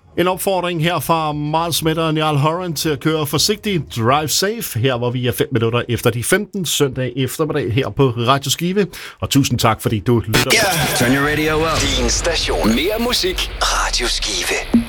En opfordring her fra Miles Smith og Niall Horan til at køre forsigtigt, drive safe, her hvor vi er 5 minutter efter de 15 søndag eftermiddag her på Radio Skive. Og tusind tak, fordi du lytter. Turn your radio up. Din station. Mere musik. Radio Skive.